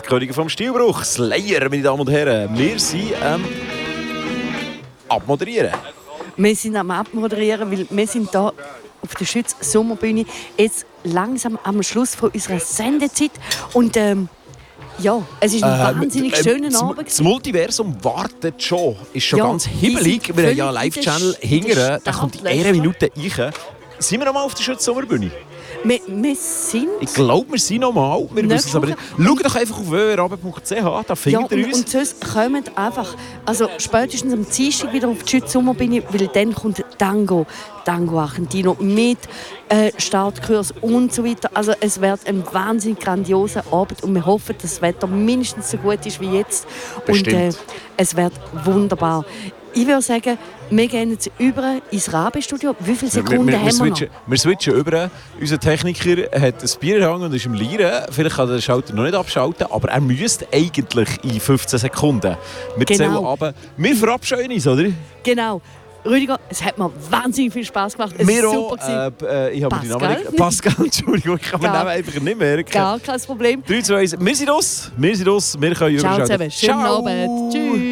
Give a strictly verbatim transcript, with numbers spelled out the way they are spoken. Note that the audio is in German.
Könige vom Stilbruch, Slayer, meine Damen und Herren. Wir sind ähm, abmoderieren. Wir sind am Abmoderieren, weil wir sind hier auf der Schütz Sommerbühne jetzt langsam am Schluss von unserer Sendezeit. Und ähm, ja, es ist ein äh, wahnsinnig äh, schöner äh, Abend. Das Multiversum wartet schon. Ist schon ja, ganz himmelig. Wir haben ja einen Live-Channel hinterher. Da kommt in einer Minute rein. Sind wir noch mal auf der Schütz Sommerbühne? Wir, wir sind... Ich glaube, wir sind noch mal. Wir wissen es aber nicht. Schaut doch einfach auf w w w punkt rabe punkt c h, da findet ja, ihr uns. Und sonst kommen einfach, also spätestens am Dienstag wieder auf die Schütz Sommerbühne, weil dann kommt Tango, Tango Argentino mit äh, Startkurs und so weiter. Also es wird ein wahnsinnig grandioser Abend und wir hoffen, dass das Wetter mindestens so gut ist wie jetzt. Bestimmt. Und äh, es wird wunderbar. Ich würde sagen, wir gehen jetzt über ins Rabe-Studio. Wie viele Sekunden wir, wir, haben wir wir switchen, noch? Wir switchen über. Unser Techniker hat ein Bier in der Hand und ist im Lieren. Vielleicht kann er den Schalter noch nicht abschalten, aber er müsste eigentlich in fünfzehn Sekunden. Wir Genau. zählen runter. Wir verabscheuen uns, oder? Genau. Rüdiger, es hat mir wahnsinnig viel Spass gemacht. Es mir war auch. super. Äh, ich habe den Namen Pascal? nicht... Pascal, Entschuldigung, ich kann mir den Namen einfach nicht merken. Gar kein Problem. drei, zwei, eins, wir sind los. Wir sind los. Wir können Ciao überschalten. zusammen. Schönen Abend. Tschüss.